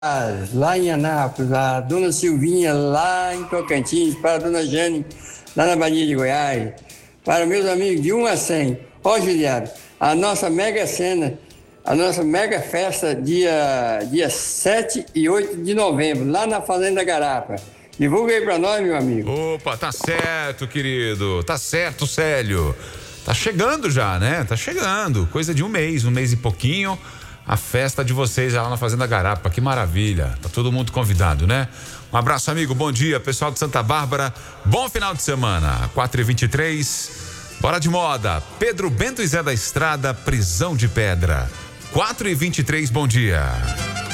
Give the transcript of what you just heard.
lá em Anápolis, a dona Silvinha lá em Tocantins, para a dona Jane lá na Bahia de Goiás, para meus amigos de 1 a 100. Ó, Juliado, a nossa mega cena, a nossa mega festa dia 7 e 8 de novembro, lá na Fazenda Garapa. Divulga aí pra nós, meu amigo. Opa, tá certo, querido. Tá certo, Célio. Tá chegando já, né? Tá chegando. Coisa de um mês e pouquinho. A festa de vocês lá na Fazenda Garapa. Que maravilha. Tá todo mundo convidado, né? Um abraço, amigo. Bom dia, pessoal de Santa Bárbara. Bom final de semana. 4h23. Bora de moda. Pedro Bento e Zé da Estrada, Prisão de Pedra. 4h23, bom dia.